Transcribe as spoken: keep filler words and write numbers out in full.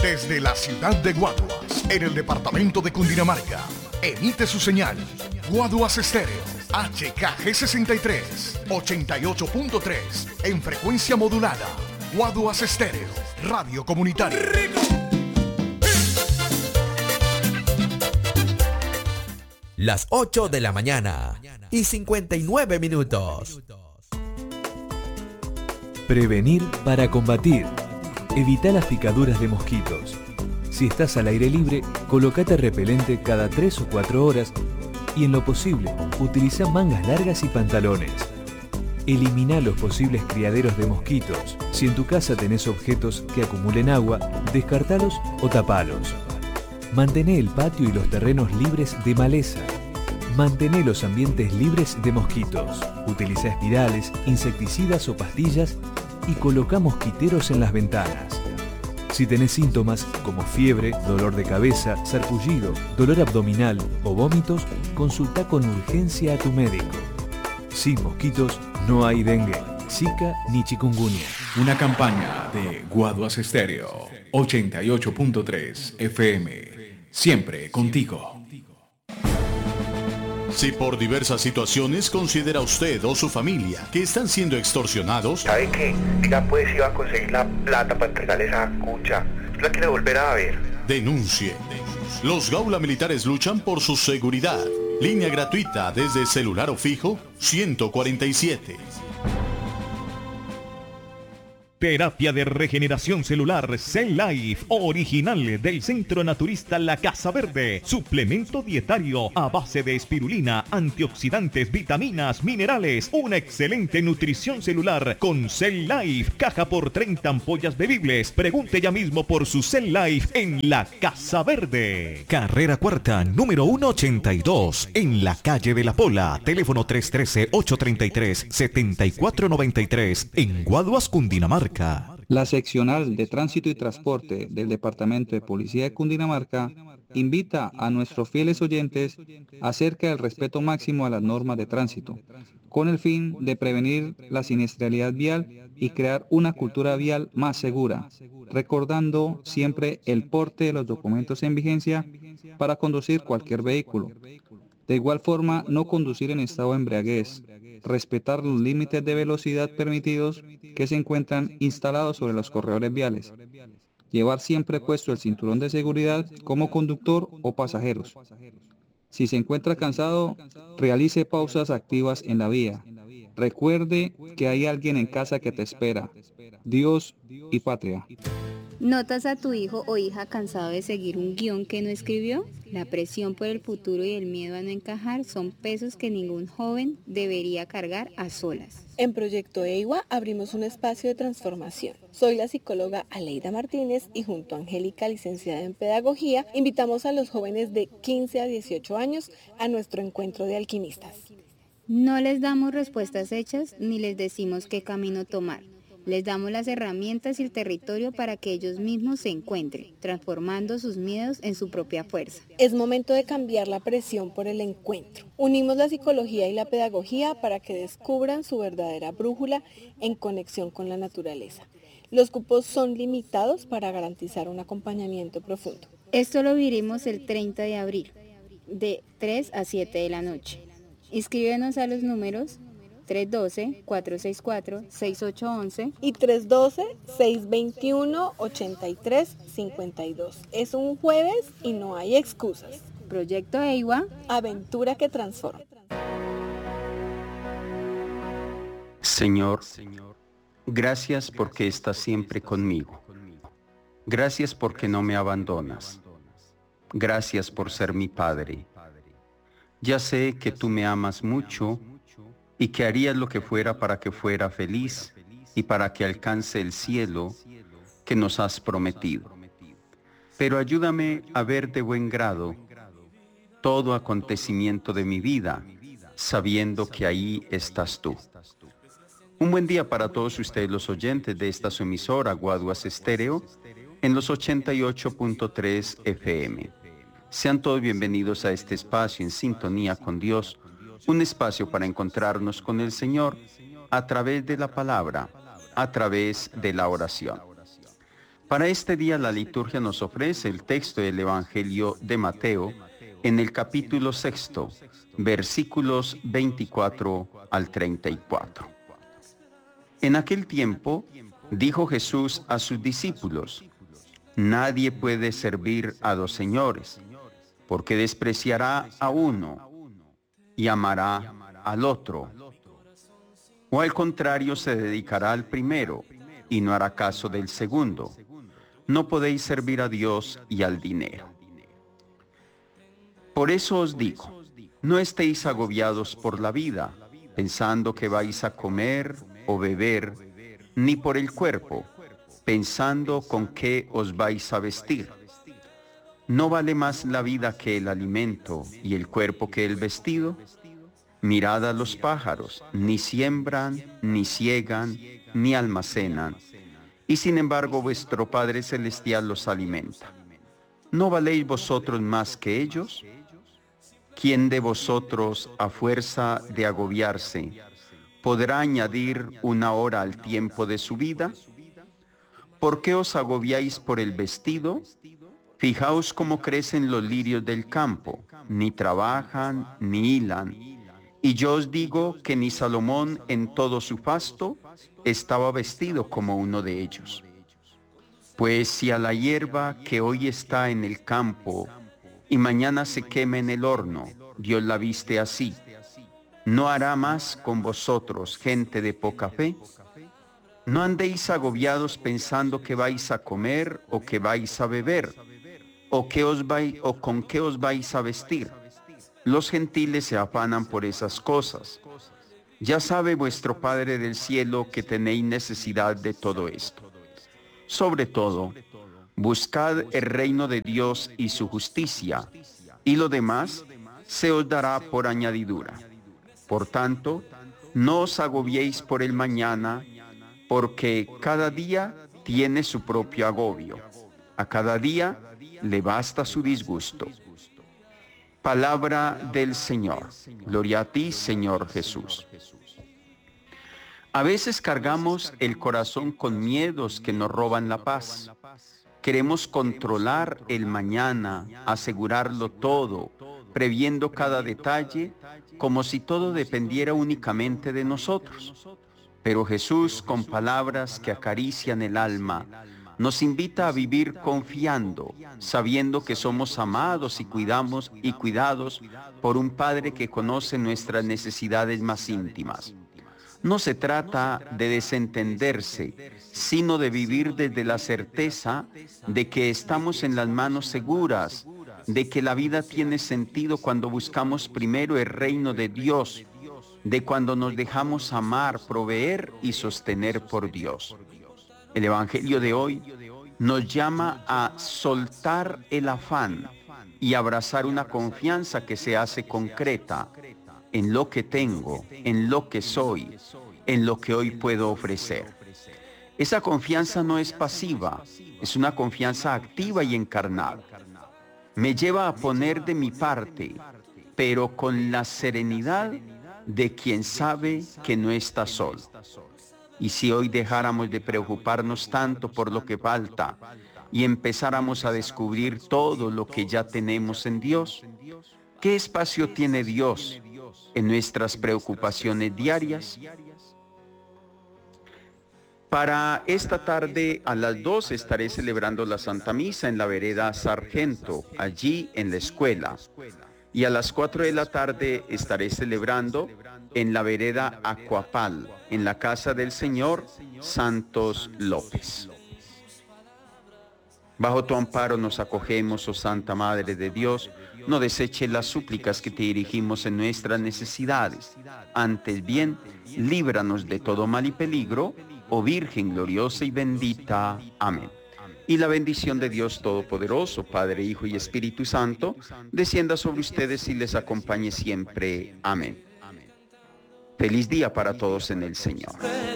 Desde la ciudad de Guaduas, en el departamento de Cundinamarca, emite su señal Guaduas Estéreo, H K G sesenta y tres, ochenta y ocho punto tres, en frecuencia modulada. Guaduas Estéreo, radio comunitaria. Las ocho de la mañana y cincuenta y nueve minutos. Prevenir para combatir. Evita las picaduras de mosquitos. Si estás al aire libre, colócate repelente cada tres o cuatro horas y en lo posible, utiliza mangas largas y pantalones. Elimina los posibles criaderos de mosquitos. Si en tu casa tenés objetos que acumulen agua, descartalos o tapalos. Mantené el patio y los terrenos libres de maleza. Mantené los ambientes libres de mosquitos. Utiliza espirales, insecticidas o pastillas y coloca mosquiteros en las ventanas. Si tenés síntomas como fiebre, dolor de cabeza, sarpullido, dolor abdominal o vómitos, consulta con urgencia a tu médico. Sin mosquitos no hay dengue, zika ni chikungunya. Una campaña de Guaduas Estéreo, ochenta y ocho punto tres F M. Siempre contigo. Si por diversas situaciones considera usted o su familia que están siendo extorsionados, ¿sabe qué? Ya pues iba a conseguir la plata para entregarle esa cucha. La quiere volver a ver. Denuncie. Los Gaula Militares luchan por su seguridad. Línea gratuita desde celular o fijo ciento cuarenta y siete. Terapia de regeneración celular Cell Life, original del Centro Naturista La Casa Verde. Suplemento dietario a base de espirulina, antioxidantes, vitaminas, minerales. Una excelente nutrición celular con Cell Life. Caja por treinta ampollas bebibles. Pregunte ya mismo por su Cell Life en La Casa Verde. Carrera Cuarta, número ciento ochenta y dos, en la calle de La Pola. Teléfono tres uno tres, ocho tres tres, siete cuatro nueve tres, en Guaduas, Cundinamarca. La seccional de Tránsito y Transporte del Departamento de Policía de Cundinamarca invita a nuestros fieles oyentes acerca del respeto máximo a las normas de tránsito, con el fin de prevenir la siniestralidad vial y crear una cultura vial más segura, recordando siempre el porte de los documentos en vigencia para conducir cualquier vehículo. De igual forma, no conducir en estado de embriaguez, respetar los límites de velocidad permitidos que se encuentran instalados sobre los corredores viales, llevar siempre puesto el cinturón de seguridad como conductor o pasajeros. Si se encuentra cansado, realice pausas activas en la vía. Recuerde que hay alguien en casa que te espera. Dios y patria. ¿Notas a tu hijo o hija cansado de seguir un guión que no escribió? La presión por el futuro y el miedo a no encajar son pesos que ningún joven debería cargar a solas. En Proyecto EIWA abrimos un espacio de transformación. Soy la psicóloga Aleida Martínez y junto a Angélica, licenciada en Pedagogía, invitamos a los jóvenes de quince a dieciocho años a nuestro encuentro de alquimistas. No les damos respuestas hechas ni les decimos qué camino tomar. Les damos las herramientas y el territorio para que ellos mismos se encuentren, transformando sus miedos en su propia fuerza. Es momento de cambiar la presión por el encuentro. Unimos la psicología y la pedagogía para que descubran su verdadera brújula en conexión con la naturaleza. Los cupos son limitados para garantizar un acompañamiento profundo. Esto lo viviremos el treinta de abril, de tres a siete de la noche. Inscríbenos a los números tres uno dos, cuatro seis cuatro, seis ocho uno uno y tres uno dos, seis dos uno, ocho tres cinco dos. Es un jueves y no hay excusas. Proyecto EIWA, aventura que transforma. Señor, gracias porque estás siempre conmigo. Gracias porque no me abandonas. Gracias por ser mi Padre. Ya sé que tú me amas mucho y que harías lo que fuera para que fuera feliz y para que alcance el cielo que nos has prometido. Pero ayúdame a ver de buen grado todo acontecimiento de mi vida, sabiendo que ahí estás tú. Un buen día para todos ustedes los oyentes de esta su emisora Guaduas Estéreo en los ochenta y ocho punto tres F M. Sean todos bienvenidos a este espacio en sintonía con Dios, un espacio para encontrarnos con el Señor a través de la palabra, a través de la oración. Para este día la liturgia nos ofrece el texto del Evangelio de Mateo en el capítulo sexto, versículos veinticuatro al treinta y cuatro. En aquel tiempo dijo Jesús a sus discípulos: nadie puede servir a dos señores, porque despreciará a uno y amará al otro, o al contrario se dedicará al primero y no hará caso del segundo. No podéis servir a Dios y al dinero. Por eso os digo, no estéis agobiados por la vida, pensando que vais a comer o beber, ni por el cuerpo, pensando con qué os vais a vestir. ¿No vale más la vida que el alimento y el cuerpo que el vestido? Mirad a los pájaros, ni siembran, ni ciegan, ni almacenan, y sin embargo vuestro Padre Celestial los alimenta. ¿No valéis vosotros más que ellos? ¿Quién de vosotros, a fuerza de agobiarse, podrá añadir una hora al tiempo de su vida? ¿Por qué os agobiáis por el vestido? Fijaos cómo crecen los lirios del campo, ni trabajan, ni hilan. Y yo os digo que ni Salomón en todo su fasto estaba vestido como uno de ellos. Pues si a la hierba que hoy está en el campo y mañana se quema en el horno, Dios la viste así, ¿no hará más con vosotros, gente de poca fe? No andéis agobiados pensando que vais a comer o que vais a beber, o, que os vais, o con qué os vais a vestir. Los gentiles se afanan por esas cosas. Ya sabe vuestro Padre del cielo que tenéis necesidad de todo esto. Sobre todo, buscad el reino de Dios y su justicia, y lo demás se os dará por añadidura. Por tanto, no os agobiéis por el mañana, porque cada día tiene su propio agobio. A cada día le basta su disgusto. Palabra del Señor. Gloria a ti, Señor Jesús. A veces cargamos el corazón con miedos que nos roban la paz. Queremos controlar el mañana, asegurarlo todo, previendo cada detalle, como si todo dependiera únicamente de nosotros. Pero Jesús, con palabras que acarician el alma, nos invita a vivir confiando, sabiendo que somos amados y cuidamos y cuidados por un Padre que conoce nuestras necesidades más íntimas. No se trata de desentenderse, sino de vivir desde la certeza de que estamos en las manos seguras, de que la vida tiene sentido cuando buscamos primero el reino de Dios, de cuando nos dejamos amar, proveer y sostener por Dios. El Evangelio de hoy nos llama a soltar el afán y abrazar una confianza que se hace concreta en lo que tengo, en lo que soy, en lo que hoy puedo ofrecer. Esa confianza no es pasiva, es una confianza activa y encarnada. Me lleva a poner de mi parte, pero con la serenidad de quien sabe que no está solo. Y si hoy dejáramos de preocuparnos tanto por lo que falta y empezáramos a descubrir todo lo que ya tenemos en Dios, ¿qué espacio tiene Dios en nuestras preocupaciones diarias? Para esta tarde a las dos estaré celebrando la Santa Misa en la vereda Sargento, allí en la escuela. Y a las cuatro de la tarde estaré celebrando en la vereda Acuapal, en la casa del Señor Santos López. Bajo tu amparo nos acogemos, oh Santa Madre de Dios. No deseches las súplicas que te dirigimos en nuestras necesidades. Antes bien, líbranos de todo mal y peligro, oh Virgen gloriosa y bendita. Amén. Y la bendición de Dios Todopoderoso, Padre, Hijo y Espíritu Santo, descienda sobre ustedes y les acompañe siempre. Amén. Feliz día para todos en el Señor.